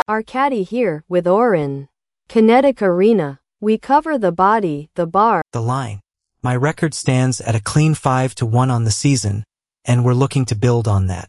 Arcady here with Oren. Kinetic Arena. We cover the body, the bar. The line. My record stands at a clean 5-1 on the season, and we're looking to build on that.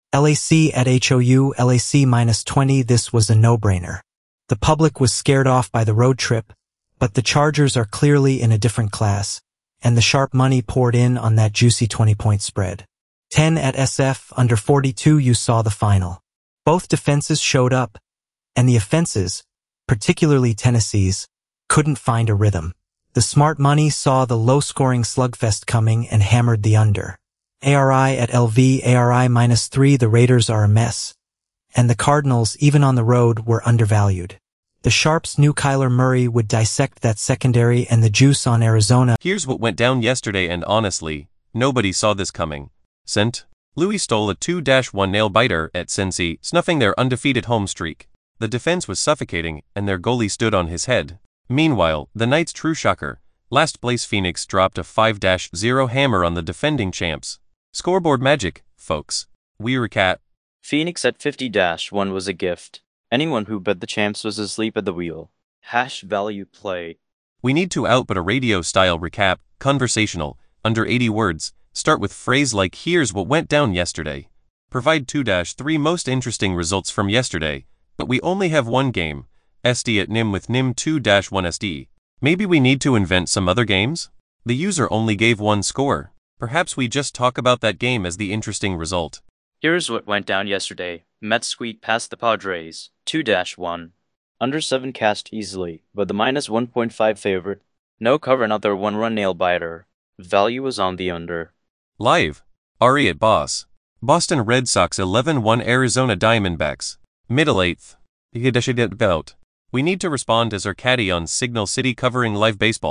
LAC at HOU, LAC -20, this was a no-brainer. The public was scared off by the road trip, but the Chargers are clearly in a different class, and the sharp money poured in on that juicy 20-point spread. 10 at SF, under 42, you saw the final. Both defenses showed up, and the offenses, particularly Tennessee's, couldn't find a rhythm. The smart money saw the low-scoring slugfest coming and hammered the under. ARI at LV, ARI -3, the Raiders are a mess. And the Cardinals, even on the road, were undervalued. The Sharps knew Kyler Murray would dissect that secondary and the juice on Arizona. Here's what went down yesterday, and honestly, nobody saw this coming. St. Louis stole a 2-1 nail-biter at Cincy, snuffing their undefeated home streak. The defense was suffocating, and their goalie stood on his head. Meanwhile, the night's true shocker, last-place Phoenix dropped a 5-0 hammer on the defending champs. Scoreboard magic, folks. We recap. Phoenix at 50-1 was a gift. Anyone who bet the champs was asleep at the wheel. #value play. We need to output a radio-style recap, conversational, under 80 words, start with phrase like here's what went down yesterday. Provide 2-3 most interesting results from yesterday, but we only have one game. SD at NIM with NIM 2-1 SD. Maybe we need to invent some other games? The user only gave one score. Perhaps we just talk about that game as the interesting result. Here's what went down yesterday. Mets squeaked past the Padres, 2-1. Under 7 cast easily, but the -1.5 favorite. No cover, another one-run nail-biter. Value was on the under. Live. Ari at Boss. Boston Red Sox 11-1 Arizona Diamondbacks. Middle 8th. We need to respond as Arcady on Signal City covering live baseball.